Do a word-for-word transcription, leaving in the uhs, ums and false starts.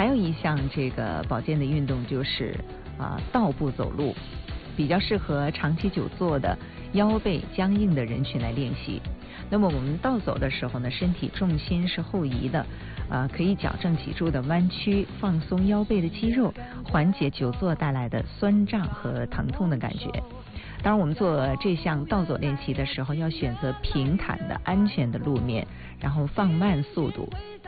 还有一项这个保健的运动就是啊、呃、倒步走路，比较适合长期久坐的腰背僵硬的人群来练习。那么我们倒走的时候呢，身体重心是后移的，呃，可以矫正脊柱的弯曲，放松腰背的肌肉，缓解久坐带来的酸胀和疼痛的感觉。当然，我们做这项倒走练习的时候，要选择平坦的、安全的路面，然后放慢速度，